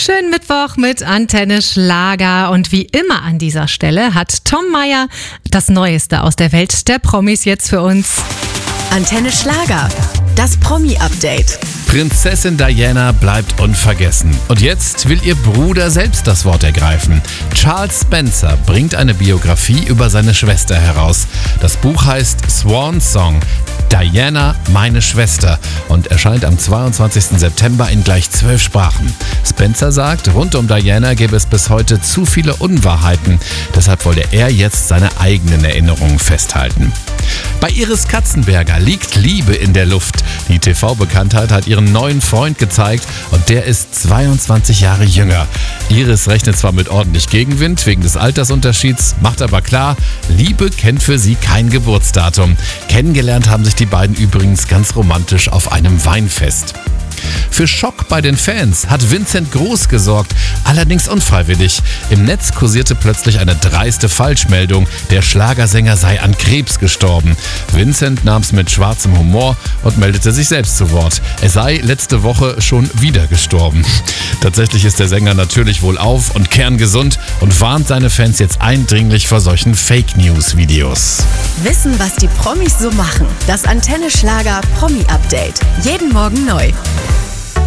Schönen Mittwoch mit Antenne Schlager. Und wie immer an dieser Stelle hat Tom Meyer das Neueste aus der Welt der Promis jetzt für uns. Antenne Schlager, das Promi-Update. Prinzessin Diana bleibt unvergessen. Und jetzt will ihr Bruder selbst das Wort ergreifen. Charles Spencer bringt eine Biografie über seine Schwester heraus. Das Buch heißt Swan Song. Diana, meine Schwester, und erscheint am 22. September in gleich 12 Sprachen. Spencer sagt, rund um Diana gäbe es bis heute zu viele Unwahrheiten. Deshalb wolle er jetzt seine eigenen Erinnerungen festhalten. Bei Iris Katzenberger liegt Liebe in der Luft. Die TV-Bekanntheit hat ihren neuen Freund gezeigt und der ist 22 Jahre jünger. Iris rechnet zwar mit ordentlich Gegenwind wegen des Altersunterschieds, macht aber klar, Liebe kennt für sie kein Geburtsdatum. Kennengelernt haben sich die beiden übrigens ganz romantisch auf einem Weinfest. Für Schock bei den Fans hat Vincent Groß gesorgt, allerdings unfreiwillig. Im Netz kursierte plötzlich eine dreiste Falschmeldung, der Schlagersänger sei an Krebs gestorben. Vincent nahm es mit schwarzem Humor und meldete sich selbst zu Wort. Er sei letzte Woche schon wieder gestorben. Tatsächlich ist der Sänger natürlich wohlauf und kerngesund und warnt seine Fans jetzt eindringlich vor solchen Fake-News-Videos. Wissen, was die Promis so machen. Das Antenne Schlager Promi-Update. Jeden Morgen neu.